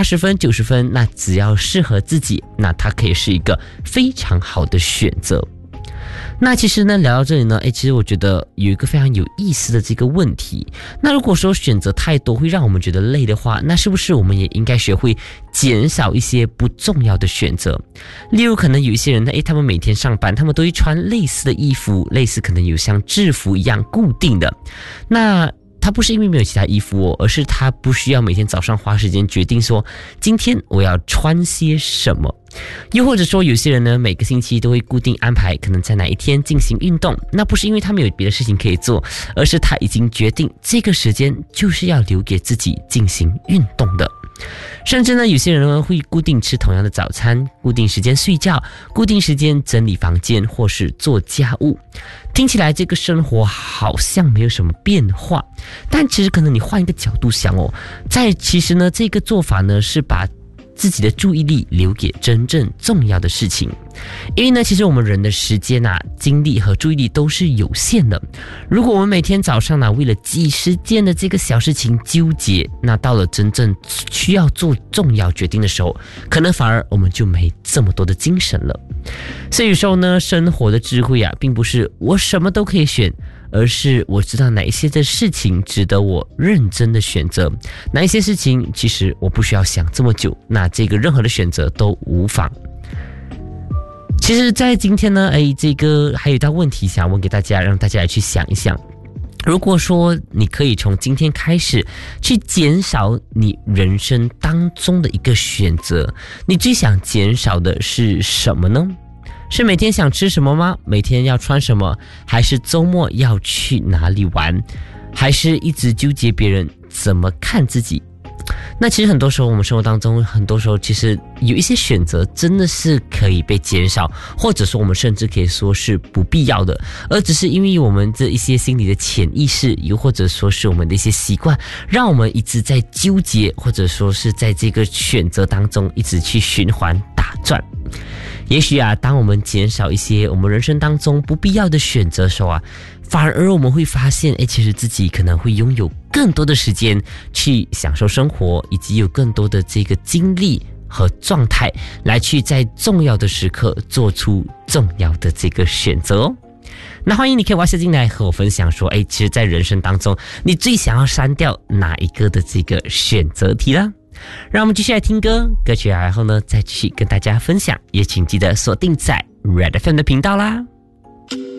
80分、90分，那只要适合自己，那它可以是一个非常好的选择。那其实呢，聊到这里呢，其实我觉得有一个非常有意思的这个问题。那如果说选择太多会让我们觉得累的话，那是不是我们也应该学会减少一些不重要的选择？例如可能有一些人呢，他们每天上班，他们都会穿类似的衣服，类似可能有像制服一样固定的。那他不是因为没有其他衣服而是他不需要每天早上花时间决定说今天我要穿些什么。又或者说有些人呢，每个星期都会固定安排可能在哪一天进行运动，那不是因为他们有别的事情可以做，而是他已经决定这个时间就是要留给自己进行运动的。甚至呢，有些人呢会固定吃同样的早餐，固定时间睡觉，固定时间整理房间或是做家务。听起来这个生活好像没有什么变化，但其实可能你换一个角度想其实呢，这个做法呢是把自己的注意力留给真正重要的事情。因为呢，其实我们人的时间精力和注意力都是有限的。如果我们每天早上为了几十件的这个小事情纠结，那到了真正需要做重要决定的时候，可能反而我们就没这么多的精神了。所以有时候呢，生活的智慧并不是我什么都可以选，而是我知道哪一些的事情值得我认真的选择，哪一些事情其实我不需要想这么久，那这个任何的选择都无妨。其实在今天呢，这个还有一道问题想问给大家，让大家来去想一想。如果说你可以从今天开始去减少你人生当中的一个选择，你最想减少的是什么呢？是每天想吃什么吗？每天要穿什么？还是周末要去哪里玩？还是一直纠结别人怎么看自己？那其实很多时候我们生活当中，很多时候其实有一些选择真的是可以被减少，或者说我们甚至可以说是不必要的，而只是因为我们这一些心理的潜意识，又或者说是我们的一些习惯，让我们一直在纠结，或者说是在这个选择当中一直去循环打转。也许当我们减少一些我们人生当中不必要的选择的时候反而我们会发现其实自己可能会拥有更多的时间去享受生活，以及有更多的这个精力和状态来去在重要的时刻做出重要的这个选择那欢迎你可以WhatsApp进来和我分享说其实在人生当中你最想要删掉哪一个的这个选择题啦。让我们继续来听歌曲然后呢再去跟大家分享，也请记得锁定在 Red FM 的频道啦。